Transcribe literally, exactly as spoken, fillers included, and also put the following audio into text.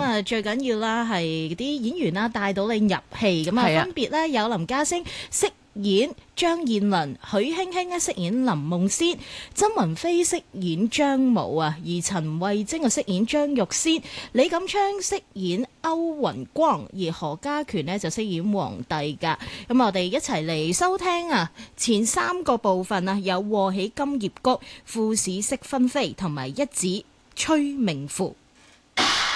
啊最緊要啦係啲演員啦帶到你入戲，咁啊分別咧有林家聲飾演張燕麟，許卿卿咧飾演林夢仙，曾雲飛飾演張武啊，而陳慧晶啊飾演張玉仙，李錦昌飾演歐雲光，而何家權呢就飾演皇帝噶。咁我哋一齊嚟收聽啊，前三個部分啊，有禍喜金葉菊、富士式紛飛同埋一指催命符。